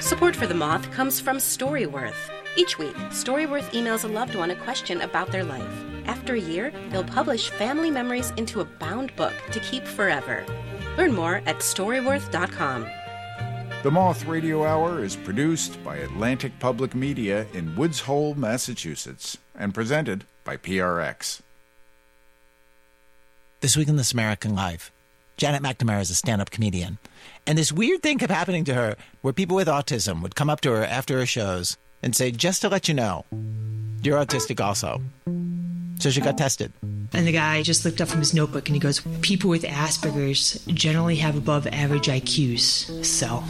Support for The Moth comes from Storyworth. Each week, Storyworth emails a loved one a question about their life. After a year, they'll publish family memories into a bound book to keep forever. Learn more at Storyworth.com. The Moth Radio Hour is produced by Atlantic Public Media in Woods Hole, Massachusetts, and presented by PRX. This week in This American Life, Janet McNamara is a stand-up comedian. And this weird thing kept happening to her where people with autism would come up to her after her shows and say, just to let you know, you're autistic also. So she got tested. And the guy just looked up from his notebook and he goes, people with Asperger's generally have above average IQs, so.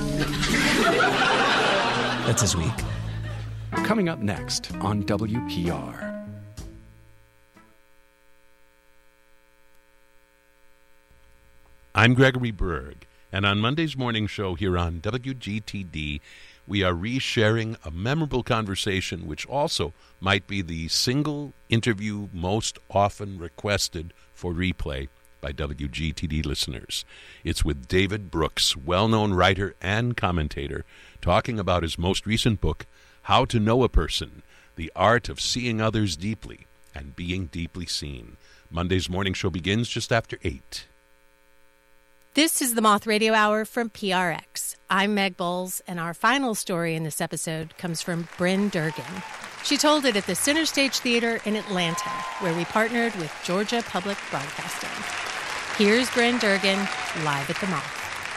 That's his week. Coming up next on WPR. I'm Gregory Berg, and on Monday's morning show here on WGTD, we are resharing a memorable conversation which also might be the single interview most often requested for replay by WGTD listeners. It's with David Brooks, well-known writer and commentator, talking about his most recent book, How to Know a Person, The Art of Seeing Others Deeply and Being Deeply Seen. Monday's morning show begins just after 8. This is the Moth Radio Hour from PRX. I'm Meg Bowles, and our final story in this episode comes from Bryn Durgan. She told it at the Center Stage Theater in Atlanta, where we partnered with Georgia Public Broadcasting. Here's Bryn Durgan, live at the Moth.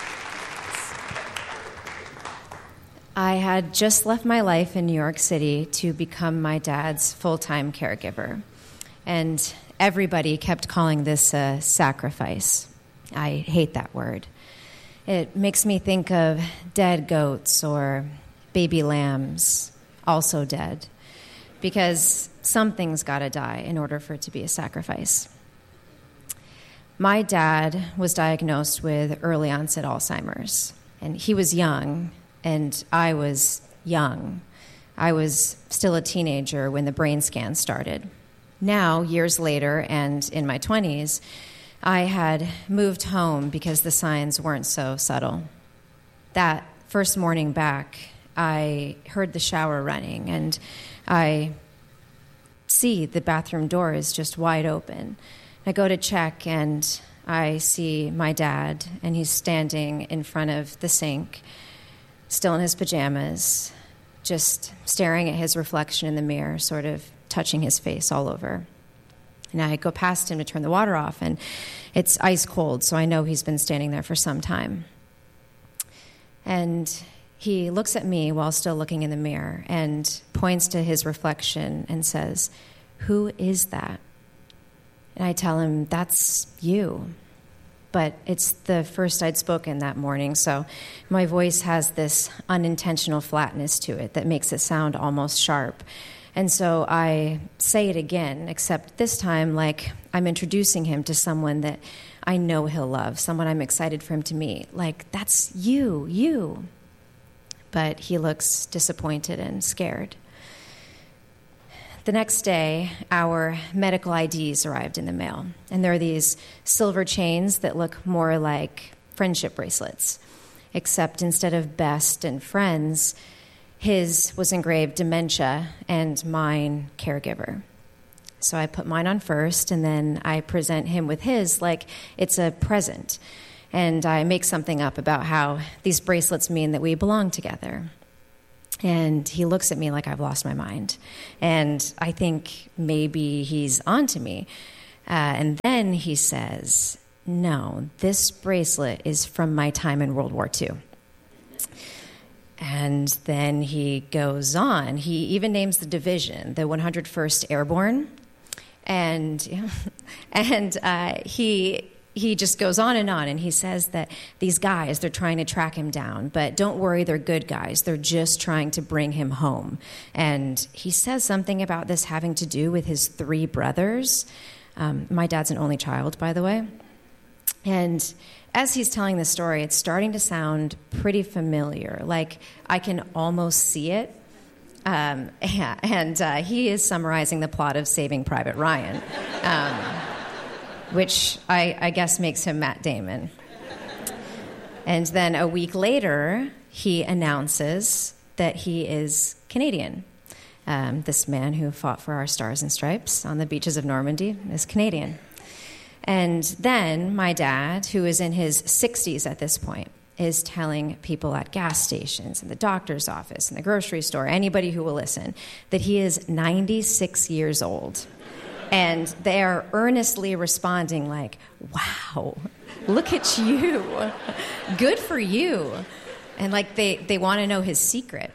I had just left my life in New York City to become my dad's full-time caregiver. And everybody kept calling this a sacrifice. I hate that word. It makes me think of dead goats or baby lambs, also dead, because something's got to die in order for it to be a sacrifice. My dad was diagnosed with early onset Alzheimer's, and he was young, and I was young. I was still a teenager when the brain scan started. Now, years later, and in my 20s, I had moved home because the signs weren't so subtle. That first morning back, I heard the shower running, and I see the bathroom door is just wide open. I go to check, and I see my dad, and he's standing in front of the sink, still in his pajamas, just staring at his reflection in the mirror, sort of touching his face all over. And I go past him to turn the water off, and it's ice cold, so I know he's been standing there for some time. And he looks at me while still looking in the mirror and points to his reflection and says, "Who is that?" And I tell him, "That's you." But it's the first I'd spoken that morning, so my voice has this unintentional flatness to it that makes it sound almost sharp. And so I say it again, except this time like I'm introducing him to someone that I know he'll love, someone I'm excited for him to meet. Like, "That's you. But he looks disappointed and scared. The next day, our medical IDs arrived in the mail. And there are these silver chains that look more like friendship bracelets, except instead of best and friends, his was engraved dementia and mine caregiver. So I put mine on first, and then I present him with his like it's a present. And I make something up about how these bracelets mean that we belong together. And he looks at me like I've lost my mind. And I think maybe he's onto me. And then he says, "No, this bracelet is from my time in World War II." And then he goes on. He even names the division, the 101st Airborne. And he just goes on, and he says that these guys, they're trying to track him down. But don't worry, they're good guys. They're just trying to bring him home. And he says something about this having to do with his 3 brothers. My dad's an only child, by the way. And as he's telling the story, it's starting to sound pretty familiar. Like, I can almost see it. He is summarizing the plot of Saving Private Ryan, which I guess makes him Matt Damon. And then a week later, he announces that he is Canadian. This man who fought for our Stars and Stripes on the beaches of Normandy is Canadian. And then my dad, who is in his 60s at this point, is telling people at gas stations, in the doctor's office, in the grocery store, anybody who will listen, that he is 96 years old. And they are earnestly responding like, wow, look at you. Good for you. And like they want to know his secret.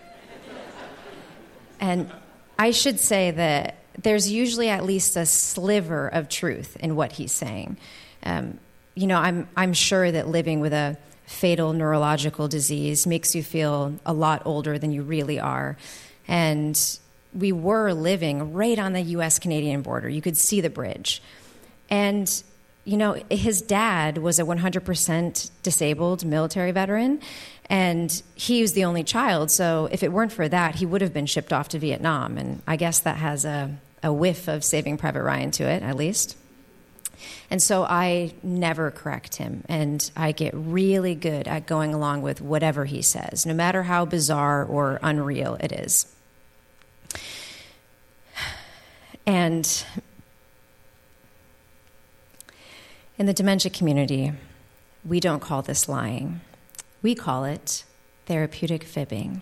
And I should say that there's usually at least a sliver of truth in what he's saying. I'm sure that living with a fatal neurological disease makes you feel a lot older than you really are. And we were living right on the U.S.-Canadian border. You could see the bridge. And, his dad was a 100% disabled military veteran, and he was the only child. So if it weren't for that, he would have been shipped off to Vietnam. And I guess that has a whiff of Saving Private Ryan to it, at least. And so I never correct him, and I get really good at going along with whatever he says, no matter how bizarre or unreal it is. And in the dementia community, we don't call this lying. We call it therapeutic fibbing.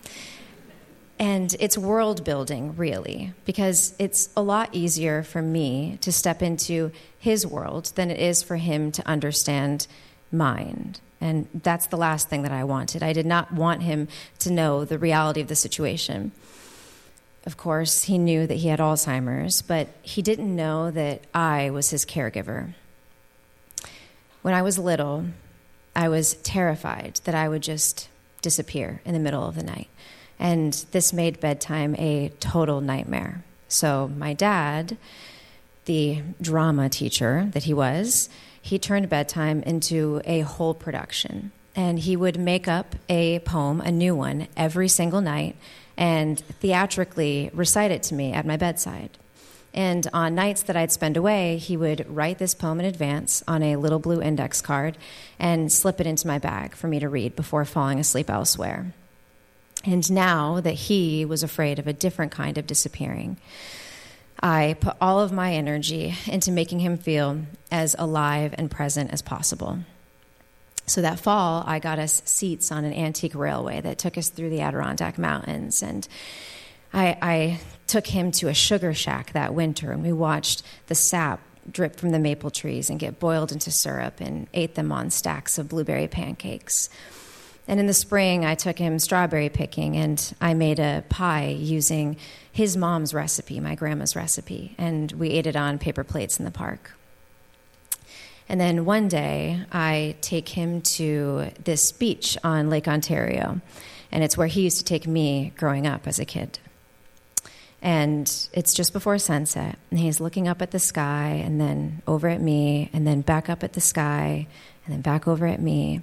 And it's world building, really, because it's a lot easier for me to step into his world than it is for him to understand mine. And that's the last thing that I wanted. I did not want him to know the reality of the situation. Of course, he knew that he had Alzheimer's, but he didn't know that I was his caregiver. When I was little, I was terrified that I would just disappear in the middle of the night. And this made bedtime a total nightmare. So my dad, the drama teacher that he was, he turned bedtime into a whole production. And he would make up a poem, a new one, every single night, and theatrically recite it to me at my bedside. And on nights that I'd spend away, he would write this poem in advance on a little blue index card and slip it into my bag for me to read before falling asleep elsewhere. And now that he was afraid of a different kind of disappearing, I put all of my energy into making him feel as alive and present as possible. So that fall, I got us seats on an antique railway that took us through the Adirondack Mountains. And I took him to a sugar shack that winter, and we watched the sap drip from the maple trees and get boiled into syrup and ate them on stacks of blueberry pancakes. And in the spring, I took him strawberry picking, and I made a pie using his mom's recipe, my grandma's recipe, and we ate it on paper plates in the park. And then one day, I take him to this beach on Lake Ontario, and it's where he used to take me growing up as a kid. And it's just before sunset, and he's looking up at the sky, and then over at me, and then back up at the sky, and then back over at me.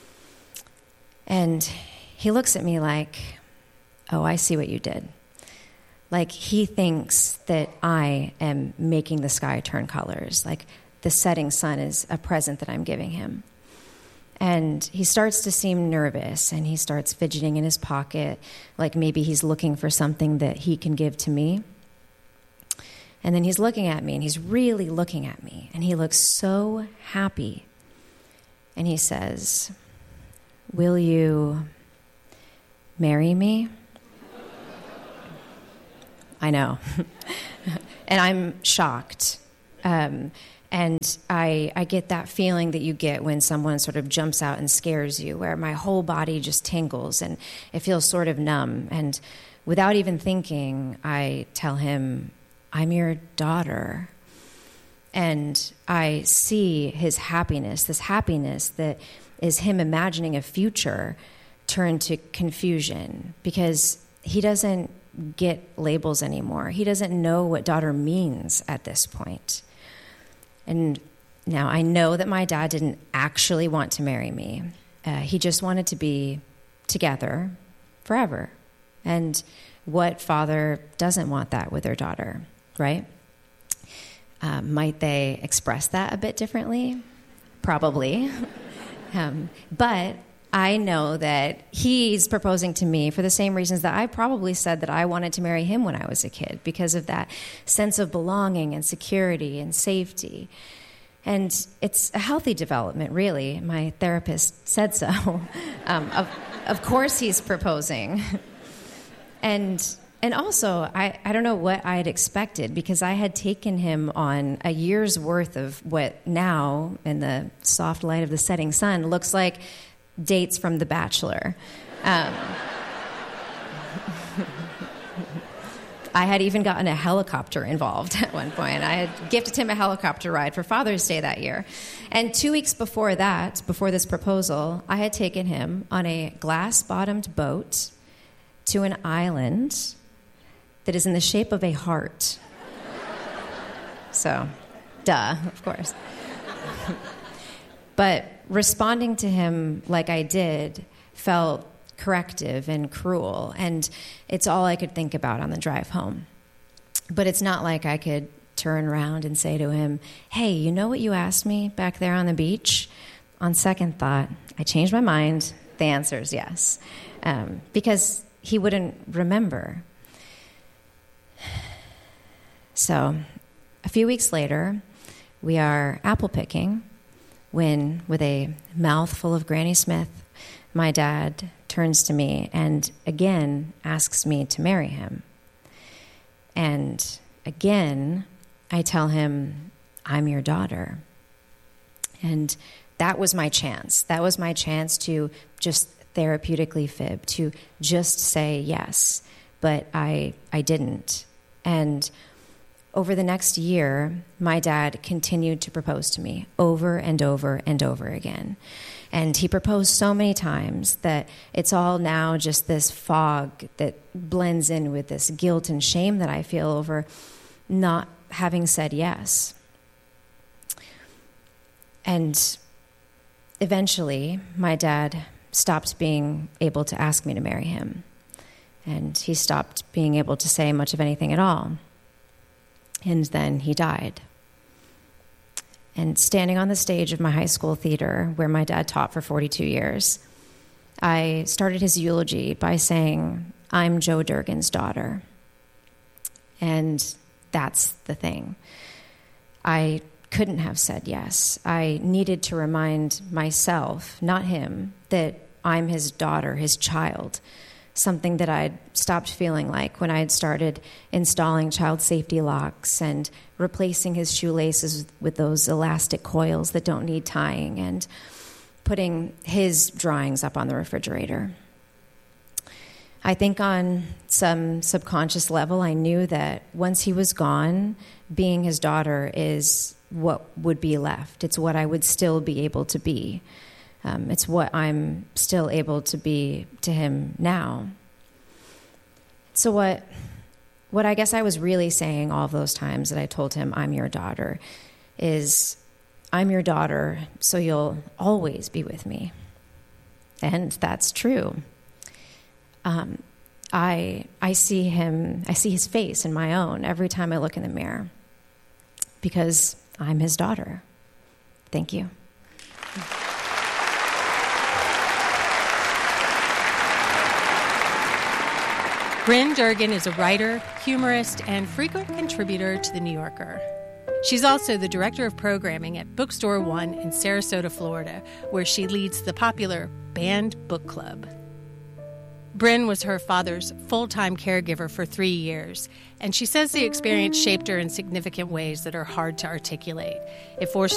And he looks at me like, oh, I see what you did. Like he thinks that I am making the sky turn colors, like the setting sun is a present that I'm giving him. And he starts to seem nervous, and he starts fidgeting in his pocket, like maybe he's looking for something that he can give to me. And then he's looking at me, and he's really looking at me, and he looks so happy. And he says, "Will you marry me?" I know. And I'm shocked. And I get that feeling that you get when someone sort of jumps out and scares you, where my whole body just tingles and it feels sort of numb. And without even thinking, I tell him, "I'm your daughter." And I see his happiness, this happiness that is him imagining a future, turn to confusion, because he doesn't get labels anymore. He doesn't know what daughter means at this point. And now I know that my dad didn't actually want to marry me. He just wanted to be together forever. And what father doesn't want that with their daughter, right? Might they express that a bit differently? Probably. But I know that he's proposing to me for the same reasons that I probably said that I wanted to marry him when I was a kid, because of that sense of belonging and security and safety. And it's a healthy development, really. My therapist said so. Of course he's proposing. And also, I don't know what I had expected, because I had taken him on a year's worth of what now, in the soft light of the setting sun, looks like dates from The Bachelor. I had even gotten a helicopter involved at one point. I had gifted him a helicopter ride for Father's Day that year. And 2 weeks before that, before this proposal, I had taken him on a glass-bottomed boat to an island that is in the shape of a heart. So, duh, of course. But responding to him like I did felt corrective and cruel, and it's all I could think about on the drive home. But it's not like I could turn around and say to him, hey, you know what you asked me back there on the beach? On second thought, I changed my mind. The answer is yes. Because he wouldn't remember. So a few weeks later, we are apple picking when, with a mouthful of Granny Smith, my dad turns to me and again asks me to marry him. And again, I tell him, I'm your daughter. And that was my chance. That was my chance to just therapeutically fib, to just say yes. But I didn't. And over the next year, my dad continued to propose to me over and over and over again. And he proposed so many times that it's all now just this fog that blends in with this guilt and shame that I feel over not having said yes. And eventually, my dad stopped being able to ask me to marry him. And he stopped being able to say much of anything at all. And then he died. And standing on the stage of my high school theater, where my dad taught for 42 years, I started his eulogy by saying, I'm Joe Durgan's daughter. And that's the thing. I couldn't have said yes. I needed to remind myself, not him, that I'm his daughter, his child, something that I'd stopped feeling like when I had started installing child safety locks and replacing his shoelaces with those elastic coils that don't need tying and putting his drawings up on the refrigerator. I think on some subconscious level, I knew that once he was gone, being his daughter is what would be left. It's what I would still be able to be. It's what I'm still able to be to him now. So what I guess I was really saying all of those times that I told him, I'm your daughter, is I'm your daughter, so you'll always be with me. And that's true. I see his face in my own every time I look in the mirror, because I'm his daughter. Thank you. Bryn Durgan is a writer, humorist, and frequent contributor to The New Yorker. She's also the director of programming at Bookstore One in Sarasota, Florida, where she leads the popular Banned Book Club. Bryn was her father's full-time caregiver for 3 years, and she says the experience shaped her in significant ways that are hard to articulate. It forced